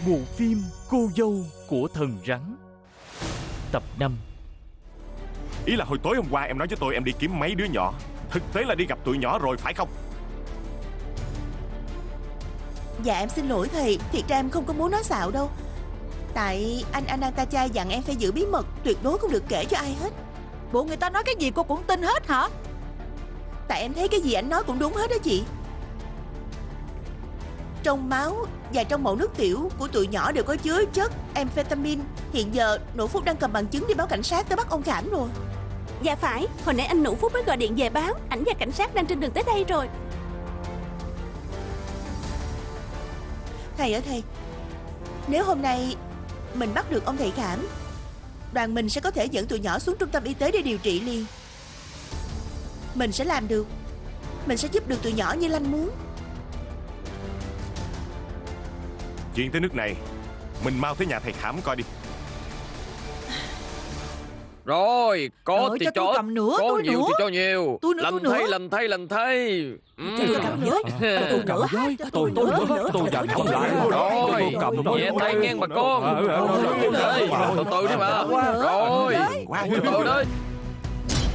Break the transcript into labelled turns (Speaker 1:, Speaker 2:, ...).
Speaker 1: Bộ phim Cô dâu của thần rắn. Tập 5.
Speaker 2: Ý là hồi tối hôm qua em nói với tôi em đi kiếm mấy đứa nhỏ, thực tế là đi gặp tụi nhỏ rồi phải không?
Speaker 3: Dạ em xin lỗi thầy, thiệt ra em không có muốn nói xạo đâu. Tại anh Ananthacha dặn em phải giữ bí mật, tuyệt đối không được kể cho ai hết.
Speaker 4: Bộ người ta nói cái gì cô cũng tin hết hả?
Speaker 3: Tại em thấy cái gì anh nói cũng đúng hết đó chị. Trong máu và trong mẫu nước tiểu của tụi nhỏ đều có chứa chất amphetamine. Hiện giờ Nổ Phúc đang cầm bằng chứng đi báo cảnh sát tới bắt ông Khảm rồi.
Speaker 5: Dạ phải, hồi nãy anh Nụ Phúc mới gọi điện về báo, ảnh và cảnh sát đang trên đường tới đây rồi.
Speaker 3: Thầy ơi thầy, nếu hôm nay mình bắt được ông thầy Khảm, đoàn mình sẽ có thể dẫn tụi nhỏ xuống trung tâm y tế để điều trị liền. Mình sẽ làm được. Mình sẽ giúp được tụi nhỏ như Lanh muốn.
Speaker 2: Chuyện tới nước này, mình mau tới nhà thầy Khảm coi đi.
Speaker 6: Rồi, có thì
Speaker 4: cho tôi cầm nữa,
Speaker 6: có
Speaker 4: tôi
Speaker 6: nhiều
Speaker 4: nữa.
Speaker 6: thì cho nhiều.
Speaker 4: Tôi nữa,
Speaker 6: Lành
Speaker 4: tôi nữa.
Speaker 6: thay, lành thay, lành thay.
Speaker 4: Tôi cầm nữa. Tôi cầm với. Tôi nữa.
Speaker 1: Tôi dành không lại.
Speaker 6: Rồi, nhẹ tay ngang bà con. Từ từ đi mà. Rồi, từ từ đấy.